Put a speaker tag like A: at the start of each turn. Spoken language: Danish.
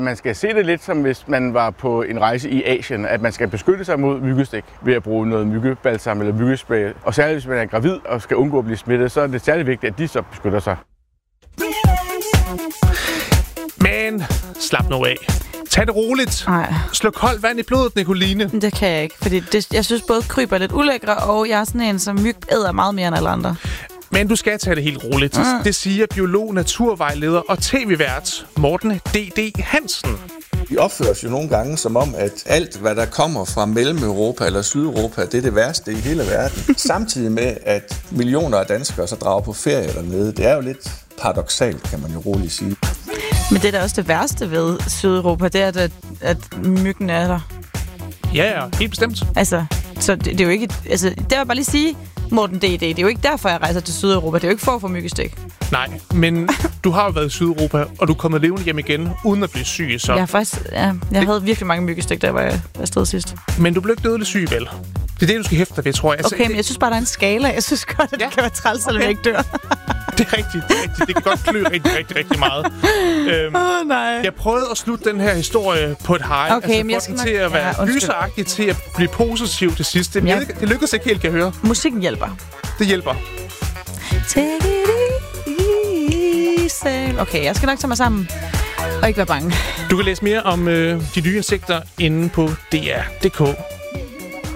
A: Man skal se det lidt som hvis man var på en rejse i Asien, at man skal beskytte sig mod myggestik ved at bruge noget myggebalsam eller myggespray. Og særligt hvis man er gravid og skal undgå at blive smittet, så er det særlig vigtigt, at de så beskytter sig.
B: Men slap nu af. Tag det roligt.
C: Nej.
B: Slå koldt vand i blodet, Nicoline.
C: Det kan jeg ikke, fordi jeg synes både kryb er lidt ulækre, og jeg er sådan en, som myg æder meget mere end alle andre.
B: Men du skal tage det helt roligt. Det siger biolog, naturvejleder og tv-vært Morten D.D. Hansen.
D: Vi opfører os jo nogle gange som om, at alt, hvad der kommer fra Mellem-Europa eller Sydeuropa, det er det værste i hele verden. Samtidig med, at millioner af danskere så drager på ferie dernede. Det er jo lidt paradoksalt, kan man jo roligt sige.
C: Men det er da også det værste ved Sydeuropa, det er, at myggen er der.
B: Ja, helt bestemt.
C: Altså, så det er jo ikke... Altså, det vil jeg bare lige sige, Morten D.D. Det er jo ikke derfor, jeg rejser til Sydeuropa. Det er jo ikke for at få myggestik.
B: Nej, men du har jo været i Sydeuropa, og du er kommet levende hjem igen, uden at blive syg, så...
C: Jeg havde virkelig mange myggestik, da jeg var afsted sidst.
B: Men du blev ikke dødelig syg, vel? Det er det, du skal hæfte dig ved, tror jeg.
C: Okay, men jeg synes bare, der er en skala. Jeg synes godt, at det kan være træls, selvom jeg ikke dør.
B: Det er rigtigt. Det kan godt klø rigtig meget.
C: Nej.
B: Jeg prøvede at slutte den her historie på et high.
C: Okay, men jeg
B: skal til at være gyseragtig, til at blive positiv til sidst. Det lykkedes ikke helt, kan jeg høre.
C: Musikken hjælper.
B: Det hjælper.
C: Take it easy. Okay, jeg skal nok tage mig sammen. Og ikke være bange.
B: Du kan læse mere om de nye insekter inde på dr.dk.